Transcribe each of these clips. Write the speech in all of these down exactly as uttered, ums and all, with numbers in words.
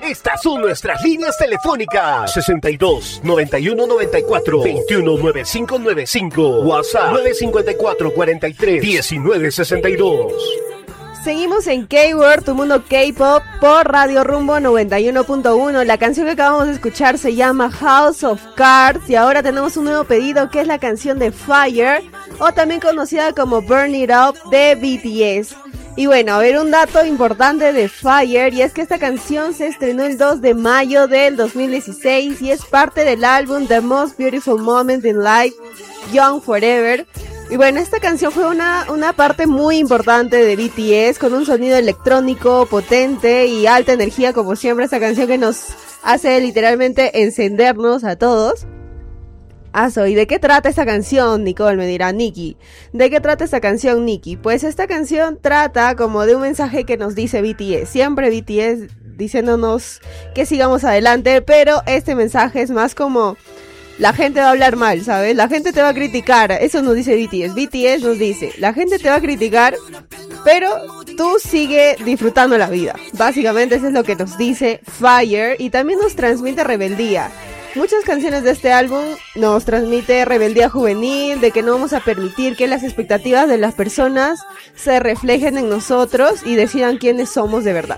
Estas son nuestras líneas telefónicas: sesenta y dos, noventa y uno, noventa y cuatro, veintiuno, noventa y cinco noventa y cinco. WhatsApp nueve cinco cuatro, cuarenta y tres, diecinueve sesenta y dos. Seguimos en K-World, tu mundo K-Pop, por Radio Rumbo noventa y uno punto uno. La canción que acabamos de escuchar se llama House of Cards y ahora tenemos un nuevo pedido que es la canción de Fire, o también conocida como Burn It Up, de B T S. Y bueno, a ver, un dato importante de Fire, y es que esta canción se estrenó el dos de mayo del dos mil dieciséis y es parte del álbum The Most Beautiful Moment in Life, Young Forever. Y bueno, esta canción fue una, una parte muy importante de B T S, con un sonido electrónico potente y alta energía, como siempre, esta canción que nos hace literalmente encendernos a todos. Ah, ¿y de qué trata esta canción, Nicole? Me dirá Nikki. ¿De qué trata esta canción, Nikki? Pues esta canción trata como de un mensaje que nos dice B T S. Siempre B T S diciéndonos que sigamos adelante, pero este mensaje es más como... La gente va a hablar mal, ¿sabes? La gente te va a criticar. Eso nos dice B T S. B T S nos dice, la gente te va a criticar, pero tú sigue disfrutando la vida. Básicamente eso es lo que nos dice Fire, y también nos transmite rebeldía. Muchas canciones de este álbum nos transmite rebeldía juvenil, de que no vamos a permitir que las expectativas de las personas se reflejen en nosotros y decidan quiénes somos de verdad.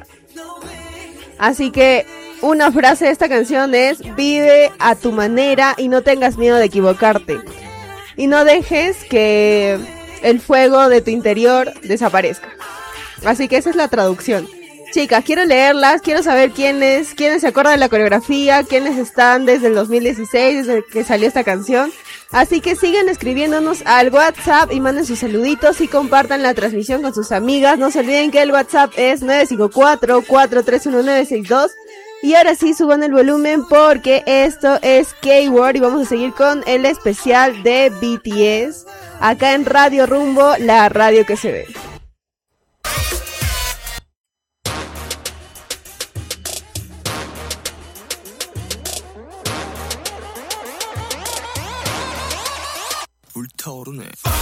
Así que una frase de esta canción es: vive a tu manera y no tengas miedo de equivocarte. Y no dejes que el fuego de tu interior desaparezca. Así que esa es la traducción. Chicas, quiero leerlas, quiero saber quiénes, quiénes se acuerdan de la coreografía, quiénes están desde el dos mil dieciséis, desde que salió esta canción. Así que sigan escribiéndonos al WhatsApp y manden sus saluditos y compartan la transmisión con sus amigas. No se olviden que el WhatsApp es nueve cinco cuatro, cuatro tres uno nueve seis dos. Y ahora sí, suban el volumen porque esto es K-World y vamos a seguir con el especial de B T S acá en Radio Rumbo, la radio que se ve. 불타오르네.